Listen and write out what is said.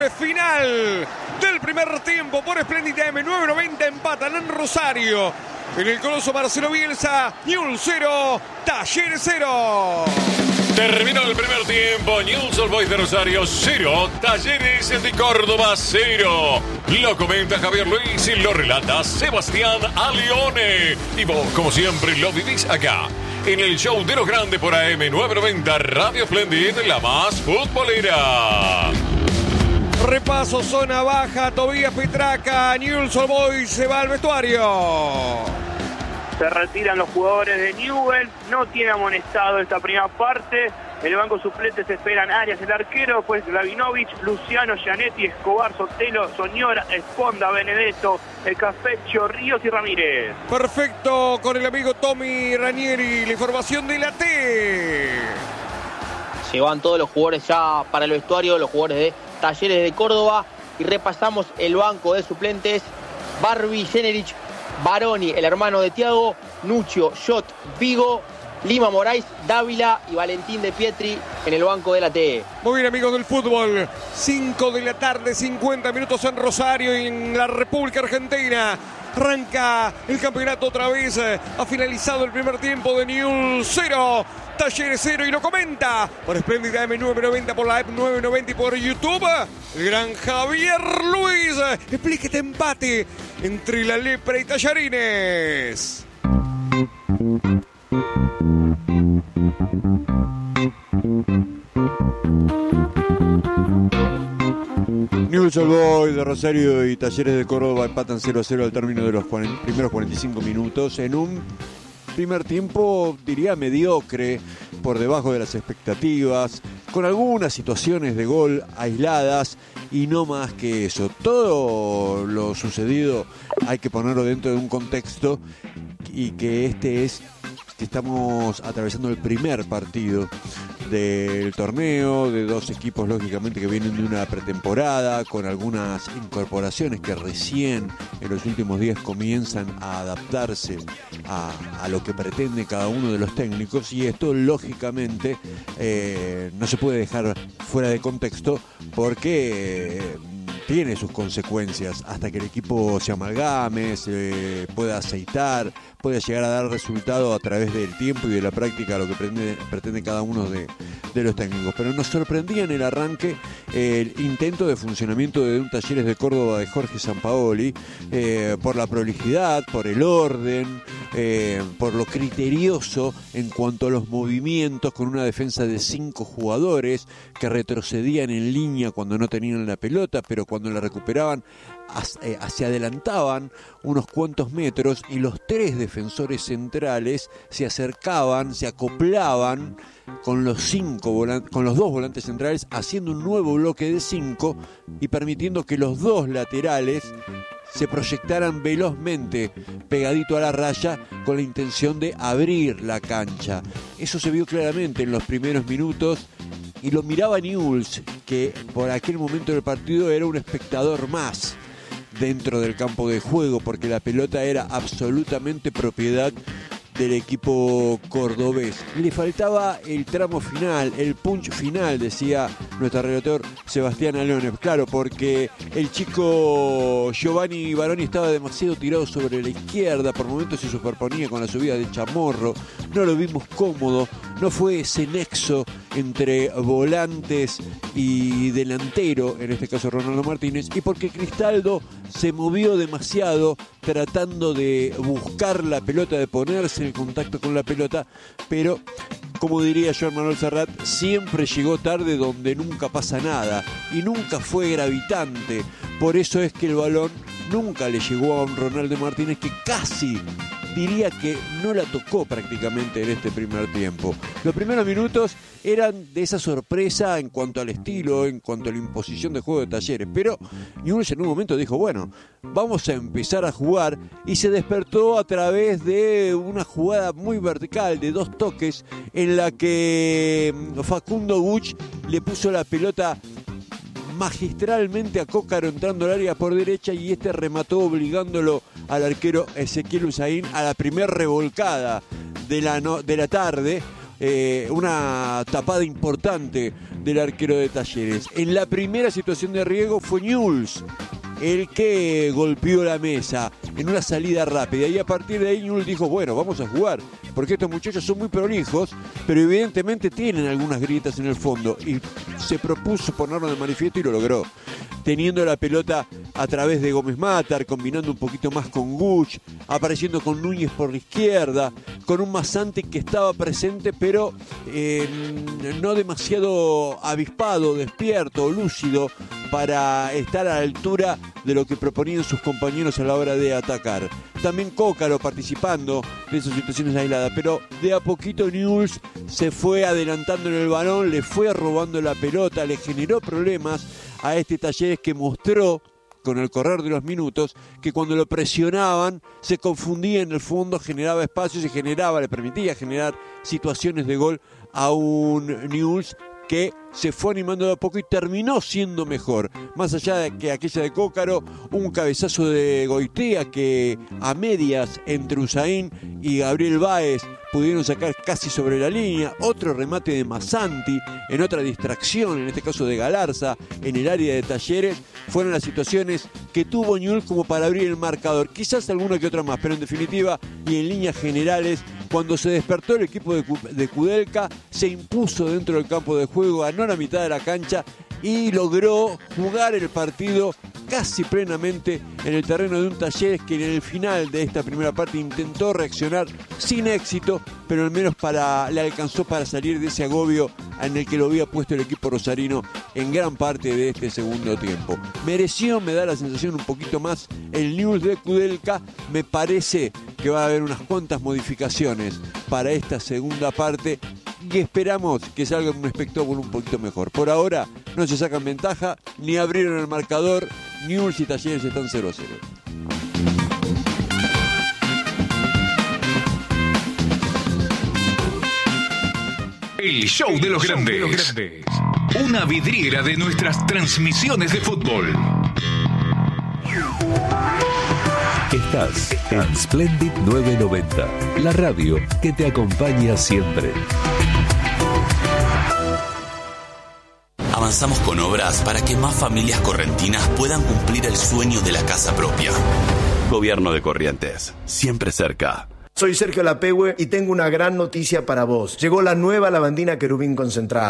Final del primer tiempo por Splendid AM 990 empatan en Rosario. En el coloso Marcelo Bielsa, Newell's 0, Talleres 0. Terminó el primer tiempo, Newell's Old Boys de Rosario 0, Talleres de Córdoba 0. Lo comenta Javier Luis y lo relata Sebastián Alione. Y vos, como siempre, lo vivís acá, en el show de los grandes por AM 990 Radio Splendid, la más futbolera. Repaso, zona baja, Tobías Petraca, Newell's Old Boys se va al vestuario. Se retiran los jugadores de Newell, no tiene amonestado esta primera parte. En el banco suplente se esperan Arias, el arquero, pues Glavinovich, Luciano, Gianetti, Escobar, Sotelo, Soñora, Esponda, Benedetto, El Cafecho, Ríos y Ramírez. Perfecto, con el amigo Tommy Ranieri, la información de la T. Se van todos los jugadores ya para el vestuario, los jugadores de Talleres de Córdoba, y repasamos el banco de suplentes. Barbie, Generich, Baroni, el hermano de Thiago, Nuccio, Schott, Vigo, Lima, Moraes, Dávila y Valentín de Pietri en el banco de la T. Muy bien, amigos del fútbol, 5 de la tarde, 50 minutos en Rosario y en la República Argentina. Arranca el campeonato otra vez, ha finalizado el primer tiempo de Newell's 0, Talleres 0, y lo comenta por Splendid AM 990, por la app 990 y por YouTube, el gran Javier Luis. Explique este empate entre la Lepra y Tallarines. Newell's Old Boys de Rosario y Talleres de Córdoba empatan 0-0 al término de los primeros 45 minutos en un primer tiempo, diría, mediocre, por debajo de las expectativas, con algunas situaciones de gol aisladas y no más que eso. Todo lo sucedido hay que ponerlo dentro de un contexto, y que que estamos atravesando el primer partido del torneo, de dos equipos lógicamente que vienen de una pretemporada, con algunas incorporaciones que recién en los últimos días comienzan a adaptarse a lo que pretende cada uno de los técnicos, y esto lógicamente no se puede dejar fuera de contexto, porque tiene sus consecuencias hasta que el equipo se amalgame, se pueda aceitar, pueda llegar a dar resultado a través del tiempo y de la práctica, lo que pretende cada uno de los técnicos. Pero nos sorprendía en el arranque el intento de funcionamiento de un Talleres de Córdoba de Jorge Sampaoli, por la prolijidad, por el orden, por lo criterioso en cuanto a los movimientos, con una defensa de 5 jugadores que retrocedían en línea cuando no tenían la pelota, pero cuando la recuperaban se adelantaban unos cuantos metros, y los 3 defensores centrales se acercaban, se acoplaban con los 2 volantes centrales, haciendo un nuevo bloque de 5 y permitiendo que los 2 laterales se proyectaran velozmente pegadito a la raya, con la intención de abrir la cancha. Eso se vio claramente en los primeros minutos, y lo miraba Newell's, que por aquel momento del partido era un espectador más dentro del campo de juego, porque la pelota era absolutamente propiedad del equipo cordobés. Le faltaba el tramo final, el punch final, decía nuestro relator Sebastián Alione. Claro, porque el chico Giovanni Baroni estaba demasiado tirado sobre la izquierda, por momentos se superponía con la subida de Chamorro, no lo vimos cómodo, no fue ese nexo entre volantes y delantero, en este caso Ronaldo Martínez, y porque Cristaldo se movió demasiado tratando de buscar la pelota, de ponerse en contacto con la pelota, pero como diría Joan Manuel Serrat, siempre llegó tarde donde nunca pasa nada, y nunca fue gravitante. Por eso es que el balón nunca le llegó a un Ronaldo Martínez, que casi diría que no la tocó prácticamente en este primer tiempo. Los primeros minutos eran de esa sorpresa en cuanto al estilo, en cuanto a la imposición de juego de Talleres, pero Newell's en un momento dijo, bueno, vamos a empezar a jugar, y se despertó a través de una jugada muy vertical de 2 toques, en la que Facundo Buch le puso la pelota magistralmente a Cócaro entrando al área por derecha, y este remató obligándolo al arquero Ezequiel Usain a la primer revolcada de la tarde, una tapada importante del arquero de Talleres. En la primera situación de riesgo fue Newell's el que golpeó la mesa en una salida rápida, y a partir de ahí Newell's dijo, bueno, vamos a jugar, porque estos muchachos son muy prolijos, pero evidentemente tienen algunas grietas en el fondo, y se propuso ponerlo de manifiesto y lo logró, teniendo la pelota a través de Gómez Matar, combinando un poquito más con Guch, apareciendo con Núñez por la izquierda, con un Masanti que estaba presente, pero no demasiado avispado, despierto, lúcido, para estar a la altura de lo que proponían sus compañeros a la hora de atacar. También Cócaro participando de esas situaciones aisladas, pero de a poquito Newell's se fue adelantando en el balón, le fue robando la pelota, le generó problemas a este Talleres, que mostró con el correr de los minutos que cuando lo presionaban se confundía en el fondo, generaba espacios y le permitía generar situaciones de gol a un Newell's que se fue animando de a poco y terminó siendo mejor. Más allá de que aquella de Cócaro, un cabezazo de Goitea que a medias entre Usain y Gabriel Báez pudieron sacar casi sobre la línea, otro remate de Masanti en otra distracción, en este caso de Galarza, en el área de Talleres, fueron las situaciones que tuvo Newell's como para abrir el marcador, quizás alguna que otra más, pero en definitiva y en líneas generales, cuando se despertó el equipo de Kudelka, se impuso dentro del campo de juego, ganó la mitad de la cancha y logró jugar el partido casi plenamente en el terreno de un Talleres que en el final de esta primera parte intentó reaccionar sin éxito, pero al menos le alcanzó para salir de ese agobio en el que lo había puesto el equipo rosarino en gran parte de este segundo tiempo. Mereció, me da la sensación, un poquito más el Newell's de Kudelka. Me parece que va a haber unas cuantas modificaciones para esta segunda parte y esperamos que salga un espectáculo un poquito mejor. Por ahora no se sacan ventaja, ni abrieron el marcador. Newell's y Talleres están 0-0. El show de los grandes. Una vidriera de nuestras transmisiones de fútbol. Estás en Splendid 990, la radio que te acompaña siempre. Avanzamos con obras para que más familias correntinas puedan cumplir el sueño de la casa propia. Gobierno de Corrientes, siempre cerca. Soy Sergio Lapehue y tengo una gran noticia para vos. Llegó la nueva lavandina Querubín concentrada.